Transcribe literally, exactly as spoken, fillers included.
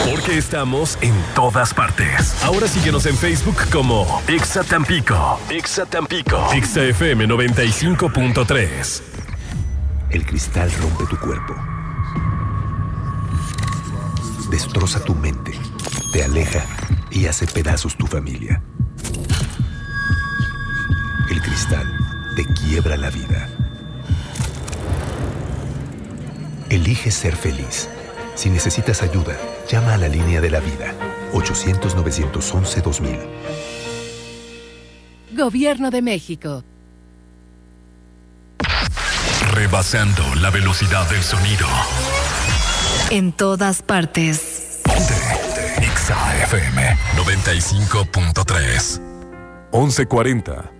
Porque estamos en todas partes. Ahora síguenos en Facebook como Exa Tampico. Exa Tampico. Exa F M noventa y cinco punto tres. El cristal rompe tu cuerpo. Destroza tu mente. Te aleja y hace pedazos tu familia. El cristal te quiebra la vida. Elige ser feliz. Si necesitas ayuda, llama a la línea de la vida. ochocientos, novecientos once, dos mil. Gobierno de México. Rebasando la velocidad del sonido. En todas partes. Ponte. Exa F M noventa y cinco punto tres. once cuarenta.